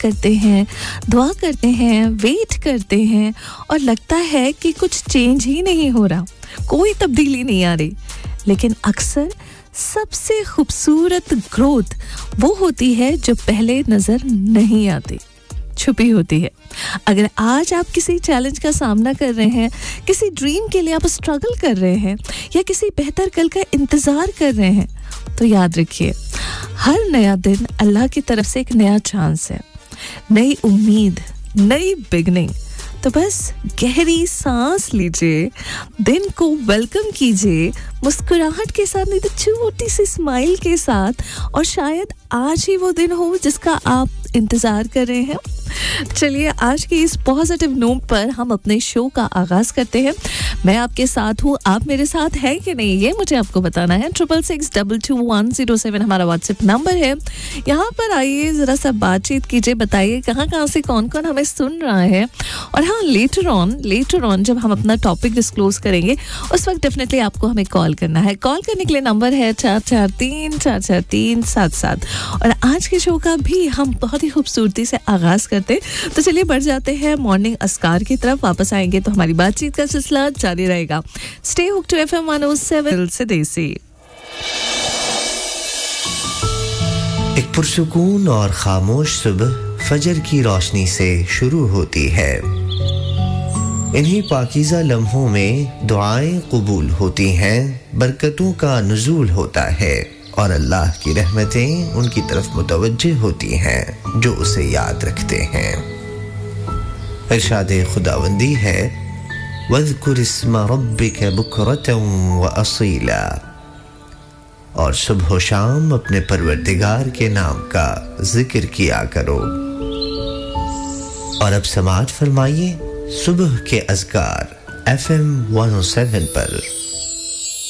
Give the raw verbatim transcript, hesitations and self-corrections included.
करते हैं, दुआ करते हैं, वेट करते हैं और लगता है कि कुछ चेंज ही नहीं हो रहा, कोई तब्दीली नहीं आ रही। लेकिन अक्सर सबसे खूबसूरत ग्रोथ वो होती है जो पहले नज़र नहीं आती, छुपी होती है। अगर आज आप किसी चैलेंज का सामना कर रहे हैं, किसी ड्रीम के लिए आप स्ट्रगल कर रहे हैं या किसी बेहतर कल का इंतज़ार कर रहे हैं, तो याद रखिए हर नया दिन अल्लाह की तरफ से एक नया चांस है, नई उम्मीद, नई बिगनिंग। तो बस गहरी सांस लीजिए, दिन को वेलकम कीजिए मुस्कुराहट के साथ, नहीं तो छोटी सी स्माइल के साथ, और शायद आज ही वो दिन हो जिसका आप इंतज़ार कर रहे हैं। चलिए आज की इस पॉजिटिव नोट पर हम अपने शो का आगाज़ करते हैं। मैं आपके साथ हूँ, आप मेरे साथ हैं कि नहीं ये मुझे आपको बताना है। Triple six double two one zero seven हमारा व्हाट्सएप नंबर है। यहाँ पर आइए ज़रा सा बातचीत कीजिए, बताइए कहाँ कहाँ से कौन कौन हमें सुन रहा है। और हाँ, लेटर ऑन लेटर ऑन जब हम अपना टॉपिक डिस्क्लोज करेंगे उस वक्त डेफिनेटली आपको हमें कॉल करना है। कॉल करने के लिए नंबर है चार चार तीन चार चार तीन सात सात। और आज के शो का भी हम बहुत ही खूबसूरती से आगाज़ करते, तो चलिए बढ़ जाते हैं मॉर्निंग अस्कार की तरफ। वापस आएंगे तो हमारी बातचीत का सिलसिला जारी रहेगा। Stay hook to FM one O seven से देसी। एक पुरसुकून और खामोश सुबह फजर की रोशनी से शुरू होती है। इन्हीं पाकीज़ा लम्हों में दुआएं कबूल होती हैं, बरकतों का नुज़ूल होता है और अल्लाह की रहमतें उनकी तरफ मुतवज्जे होती हैं जो उसे याद रखते हैं। इरशाद खुदावंदी है, वज़कुर इस्मा रब्बिक बुकरतन व असीला, और सुबह व शाम अपने परवरदिगार के नाम का जिक्र किया करो। और अब समाअत फरमाइए सुबह के अज़कार F M one O seven पर।